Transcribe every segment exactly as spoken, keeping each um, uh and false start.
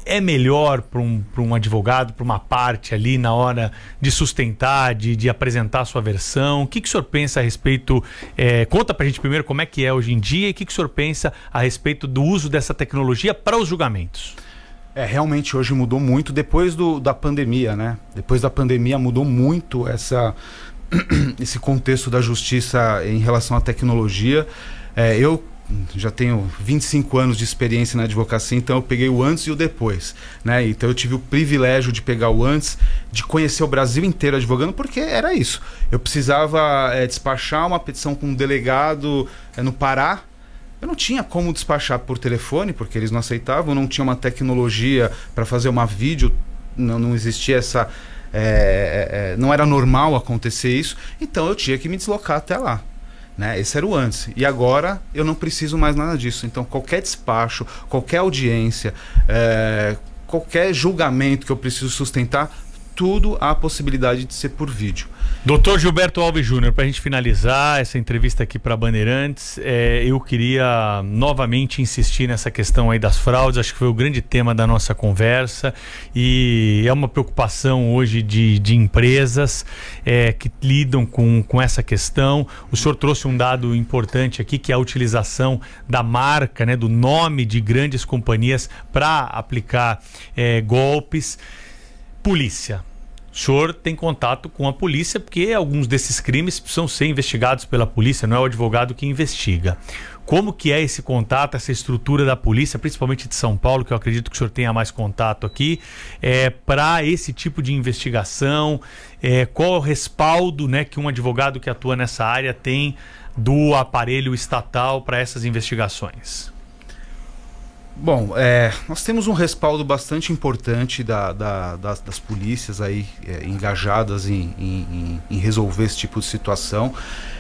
é melhor para um, para um advogado, para uma parte ali na hora de sustentar, de, de apresentar a sua versão? O que, que o senhor pensa a respeito? É, conta para a gente primeiro como é que é hoje em dia e o que, que o senhor pensa a respeito do uso dessa tecnologia para os julgamentos? É, realmente hoje mudou muito depois do, da pandemia, né? Depois da pandemia mudou muito essa, esse contexto da justiça em relação à tecnologia. É, eu já tenho vinte e cinco anos de experiência na advocacia, então eu peguei o antes e o depois, né? Então eu tive o privilégio de pegar o antes, de conhecer o Brasil inteiro advogando, porque era isso. Eu precisava é, despachar uma petição com um delegado é, no Pará. Eu não tinha como despachar por telefone, porque eles não aceitavam, não tinha uma tecnologia para fazer uma vídeo, não, não existia essa... É, é, não era normal acontecer isso, então eu tinha que me deslocar até lá. Né? Esse era o antes. E agora eu não preciso mais nada disso. Então qualquer despacho, qualquer audiência, é, qualquer julgamento que eu preciso sustentar, tudo há a possibilidade de ser por vídeo. doutor Gilberto Alves Júnior, para a gente finalizar essa entrevista aqui para Bandeirantes, é, eu queria novamente insistir nessa questão aí das fraudes. Acho que foi o grande tema da nossa conversa e é uma preocupação hoje de, de empresas é, que lidam com, com essa questão. O senhor trouxe um dado importante aqui, que é a utilização da marca, né, do nome de grandes companhias para aplicar é, golpes. Polícia. O senhor tem contato com a polícia porque alguns desses crimes precisam ser investigados pela polícia, não é o advogado que investiga. Como que é esse contato, essa estrutura da polícia, principalmente de São Paulo, que eu acredito que o senhor tenha mais contato aqui, é, para esse tipo de investigação? É, qual é o respaldo, né, que um advogado que atua nessa área tem do aparelho estatal para essas investigações? Bom, é, nós temos um respaldo bastante importante da, da, das, das polícias aí, é, engajadas em, em, em resolver esse tipo de situação,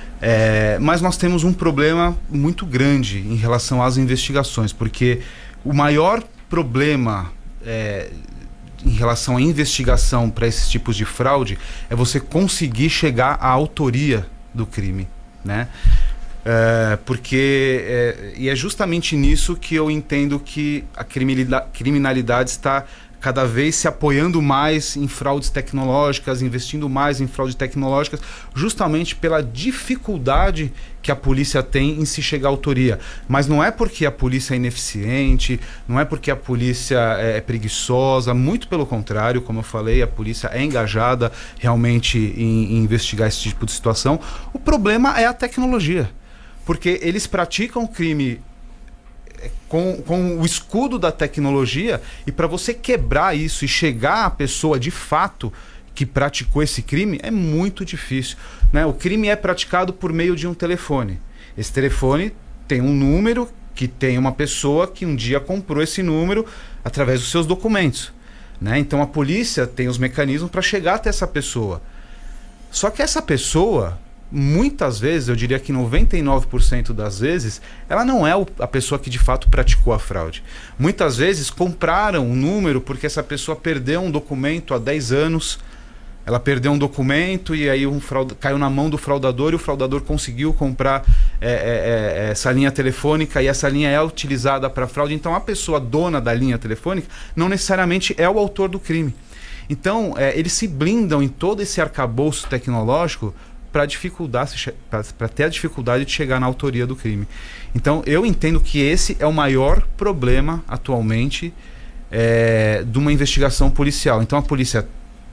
é, mas nós temos um problema muito grande em relação às investigações, porque o maior problema é, em relação à investigação para esses tipos de fraude é você conseguir chegar à autoria do crime, né? É, porque é, e é justamente nisso que eu entendo que a criminalidade, criminalidade está cada vez se apoiando mais em fraudes tecnológicas, investindo mais em fraudes tecnológicas, justamente pela dificuldade que a polícia tem em se chegar à autoria. Mas não é porque a polícia é ineficiente, não é porque a polícia é, é preguiçosa, muito pelo contrário, como eu falei, a polícia é engajada realmente em, em investigar esse tipo de situação. O problema é a tecnologia. Porque eles praticam crime com, com o escudo da tecnologia, e para você quebrar isso e chegar à pessoa de fato que praticou esse crime é muito difícil, né? O crime é praticado por meio de um telefone. Esse telefone tem um número que tem uma pessoa que um dia comprou esse número através dos seus documentos, né? Então a polícia tem os mecanismos para chegar até essa pessoa. Só que essa pessoa, muitas vezes, eu diria que noventa e nove por cento das vezes, ela não é o, a pessoa que de fato praticou a fraude. Muitas vezes compraram um número porque essa pessoa perdeu um documento há dez anos, ela perdeu um documento e aí um fraude, caiu na mão do fraudador, e o fraudador conseguiu comprar é, é, é, essa linha telefônica, e essa linha é utilizada para fraude. Então a pessoa dona da linha telefônica não necessariamente é o autor do crime. Então é, eles se blindam em todo esse arcabouço tecnológico para dificuldade, para ter a dificuldade de chegar na autoria do crime. Então eu entendo que esse é o maior problema atualmente é, de uma investigação policial. Então a polícia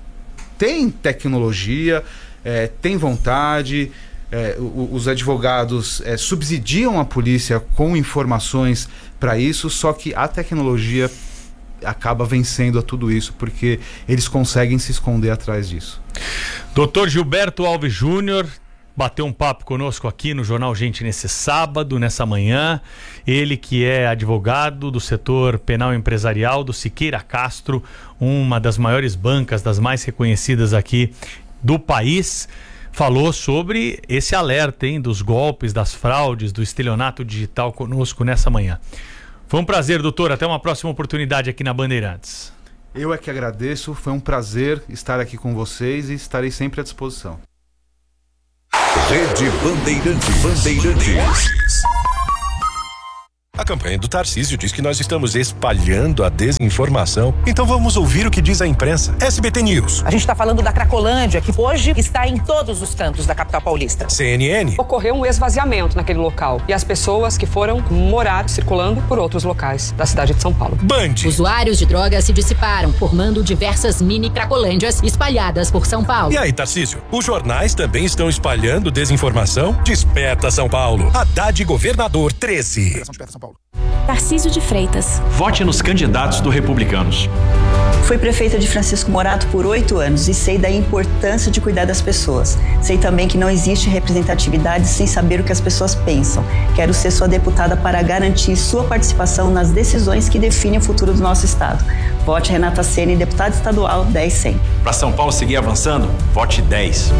tem tecnologia, é, tem vontade, é, os advogados é, subsidiam a polícia com informações para isso, só que a tecnologia acaba vencendo a tudo isso, porque eles conseguem se esconder atrás disso. doutor Gilberto Alves Júnior bateu um papo conosco aqui no Jornal Gente nesse sábado, nessa manhã. Ele que é advogado do setor penal empresarial do Siqueira Castro, uma das maiores bancas, das mais reconhecidas aqui do país, falou sobre esse alerta, hein, dos golpes, das fraudes, do estelionato digital conosco nessa manhã. Foi um prazer, doutor. Até uma próxima oportunidade aqui na Bandeirantes. Eu é que agradeço. Foi um prazer estar aqui com vocês e estarei sempre à disposição. Rede Bandeirantes. Bandeirantes. A campanha do Tarcísio diz que nós estamos espalhando a desinformação. Então vamos ouvir o que diz a imprensa. S B T News. A gente está falando da Cracolândia, que hoje está em todos os cantos da capital paulista. C N N. Ocorreu um esvaziamento naquele local e as pessoas que foram morar circulando por outros locais da cidade de São Paulo. Band. Usuários de drogas se dissiparam, formando diversas mini Cracolândias espalhadas por São Paulo. E aí, Tarcísio? Os jornais também estão espalhando desinformação? Desperta São Paulo. Haddad Governador treze. Desperta São Paulo. Tarcísio de Freitas. Vote nos candidatos do Republicanos. Fui prefeita de Francisco Morato por oito anos e sei da importância de cuidar das pessoas. Sei também que não existe representatividade sem saber o que as pessoas pensam. Quero ser sua deputada para garantir sua participação nas decisões que definem o futuro do nosso estado. Vote Renata Ceni, deputada estadual dez cem. Para São Paulo seguir avançando, vote dez.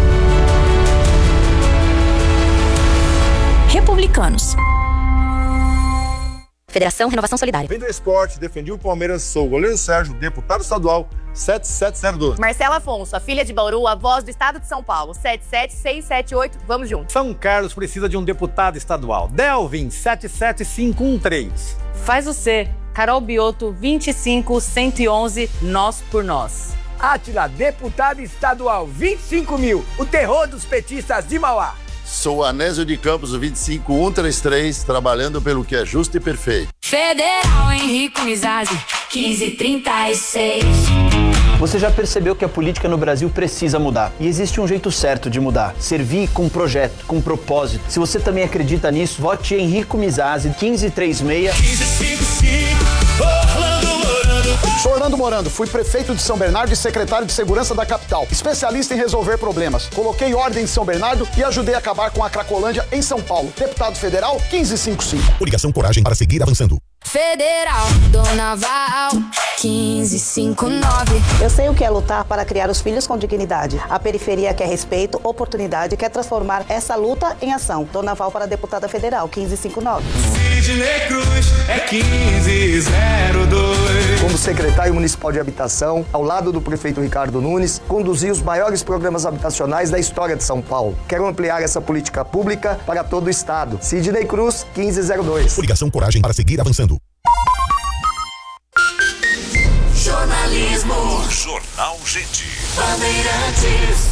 Republicanos. Federação Renovação Solidária. Vem do esporte, defendi o Palmeiras, sou o goleiro Sérgio, deputado estadual sete sete zero dois. Marcela Afonso, a filha de Bauru, a voz do estado de São Paulo, sete sete seis sete oito, vamos juntos. São Carlos precisa de um deputado estadual, Delvin, sete sete cinco um três. Faz o C, Carol Bioto, vinte e cinco cento e onze, Nós por Nós. Átila, deputado estadual, vinte e cinco mil, o terror dos petistas de Mauá. Sou Anésio de Campos, vinte e cinco um três três, trabalhando pelo que é justo e perfeito. Federal Henrique Mizazi, quinze trinta e seis. Você já percebeu que a política no Brasil precisa mudar. E existe um jeito certo de mudar. Servir com projeto, com propósito. Se você também acredita nisso, vote em Henrique Mizazi, quinze trinta e seis. Sou Orlando Morando, fui prefeito de São Bernardo e secretário de segurança da capital. Especialista em resolver problemas. Coloquei ordem em São Bernardo e ajudei a acabar com a Cracolândia em São Paulo. Deputado federal, quinze cinquenta e cinco. Coligação Coragem para seguir avançando. Federal, Dona Val, quinze cinquenta e nove. Eu sei o que é lutar para criar os filhos com dignidade. A periferia quer respeito, oportunidade, quer transformar essa luta em ação. Dona Val para deputada federal, quinze cinquenta e nove. Sidney Cruz é quinze zero dois. Como secretário municipal de habitação, ao lado do prefeito Ricardo Nunes, conduzi os maiores programas habitacionais da história de São Paulo. Quero ampliar essa política pública para todo o estado. Sidney Cruz, quinze zero dois. Coligação Coragem para seguir avançando. Jornalismo. Jornal Gente. Bandeirantes.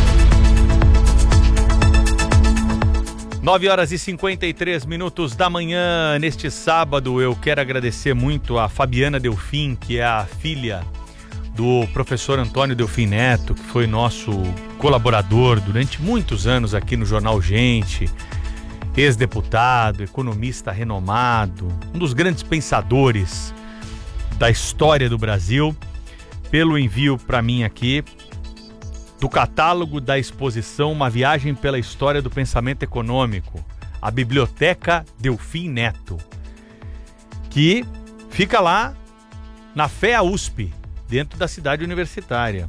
nove horas e cinquenta e três minutos da manhã, neste sábado. Eu quero agradecer muito a Fabiana Delfim, que é a filha do professor Antônio Delfim Neto, que foi nosso colaborador durante muitos anos aqui no Jornal Gente, ex-deputado, economista renomado, um dos grandes pensadores da história do Brasil, pelo envio para mim aqui do catálogo da exposição Uma Viagem pela História do Pensamento Econômico, a Biblioteca Delfim Neto, que fica lá na F E A U S P, dentro da cidade universitária.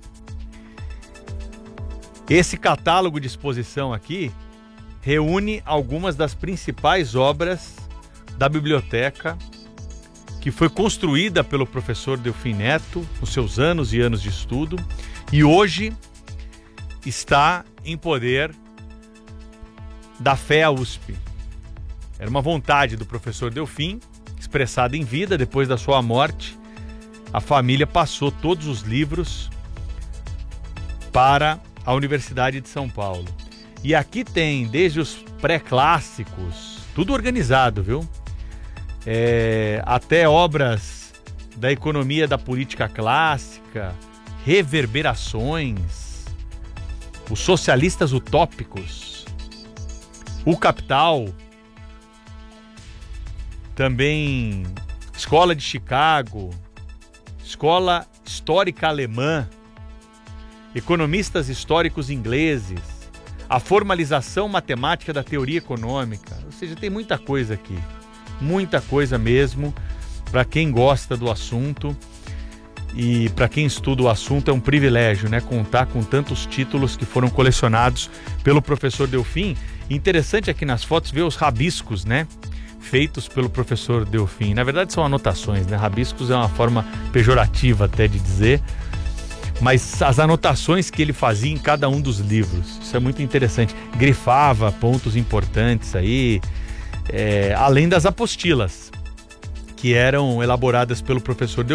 Esse catálogo de exposição aqui reúne algumas das principais obras da biblioteca, que foi construída pelo professor Delfim Neto, nos seus anos e anos de estudo, e hoje está em poder da F E A U S P. Era uma vontade do professor Delfim, expressada em vida. Depois da sua morte, a família passou todos os livros para a Universidade de São Paulo. E aqui tem desde os pré-clássicos, tudo organizado, viu? É, até obras da economia da política clássica, Reverberações, Os Socialistas Utópicos, O Capital, também Escola de Chicago, Escola Histórica Alemã, Economistas Históricos Ingleses, a formalização matemática da teoria econômica. Ou seja, tem muita coisa aqui. Muita coisa mesmo, para quem gosta do assunto e para quem estuda o assunto. É um privilégio, né, contar com tantos títulos que foram colecionados pelo professor Delfim. Interessante aqui nas fotos ver os rabiscos, né, feitos pelo professor Delfim. Na verdade são anotações, né, rabiscos é uma forma pejorativa até de dizer, mas as anotações que ele fazia em cada um dos livros, isso é muito interessante. Grifava pontos importantes aí, é, além das apostilas, que eram elaboradas pelo professor